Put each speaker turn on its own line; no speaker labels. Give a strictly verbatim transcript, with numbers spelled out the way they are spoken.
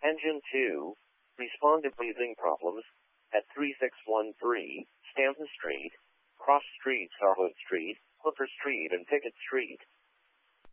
Engine two, respond to breathing problems at three six one three Stanton Street, Cross Street, Starwood Street, Hooker Street, and Pickett Street.